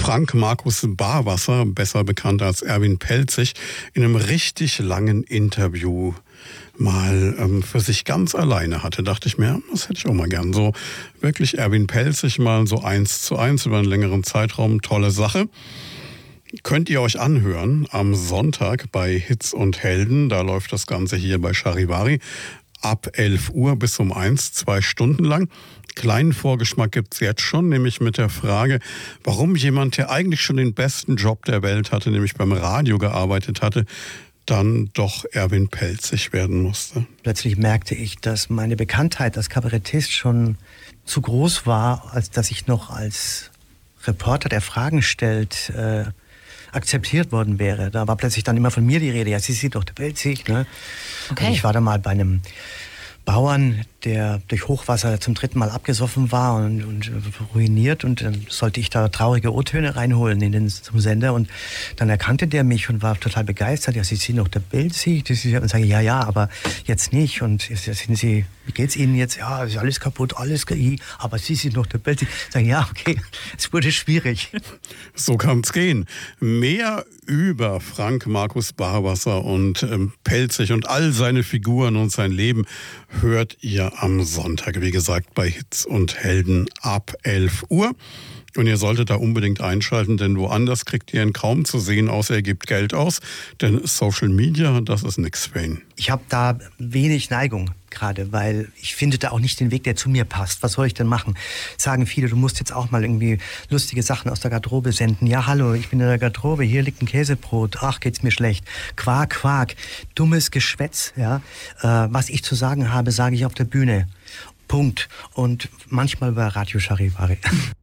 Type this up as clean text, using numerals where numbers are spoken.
Frank Markus Barwasser, besser bekannt als Erwin Pelzig, in einem richtig langen Interview mal für sich ganz alleine hatte, dachte ich mir, das hätte ich auch mal gern. So wirklich Erwin Pelzig mal so 1:1 über einen längeren Zeitraum, tolle Sache. Könnt ihr euch anhören am Sonntag bei Hits und Helden, da läuft das Ganze hier bei Charivari, ab 11 Uhr bis um 1, 2 Stunden lang. Kleinen Vorgeschmack gibt's jetzt schon, nämlich mit der Frage, warum jemand, der eigentlich schon den besten Job der Welt hatte, nämlich beim Radio gearbeitet hatte, dann doch Erwin Pelzig werden musste. Plötzlich merkte ich, dass meine Bekanntheit als Kabarettist schon zu groß war, als dass ich noch als Reporter, der Fragen stellt, akzeptiert worden wäre. Da war plötzlich dann immer von mir die Rede. Ja, Sie sind doch der Pelzig, ne? Okay. Und ich war da mal bei einem Bauern, der durch Hochwasser zum 3. Mal abgesoffen war und ruiniert, und dann sollte ich da traurige O-Töne reinholen zum Sender, und dann erkannte der mich und war total begeistert. Ja, Sie sind doch der Pelzig. Und sage ich, ja, aber jetzt nicht. Und sind Sie, wie geht's Ihnen jetzt? Ja, ist alles kaputt, alles aber Sie sind doch der Pelzig. Sage ich, ja, okay, es wurde schwierig. So kann's gehen. Mehr über Frank Markus Barwasser und Pelzig und all seine Figuren und sein Leben hört ihr am Sonntag, wie gesagt, bei Hits und Helden ab 11 Uhr. Und ihr solltet da unbedingt einschalten, denn woanders kriegt ihr ihn kaum zu sehen, außer er gibt Geld aus. Denn Social Media, das ist nix für ihn. Ich habe da wenig Neigung gerade, weil ich finde da auch nicht den Weg, der zu mir passt. Was soll ich denn machen? Sagen viele, du musst jetzt auch mal irgendwie lustige Sachen aus der Garderobe senden. Ja, hallo, ich bin in der Garderobe, hier liegt ein Käsebrot. Ach, geht's mir schlecht. Quark, Quark. Dummes Geschwätz, ja. Was ich zu sagen habe, sage ich auf der Bühne. Punkt. Und manchmal bei Radio Charivari.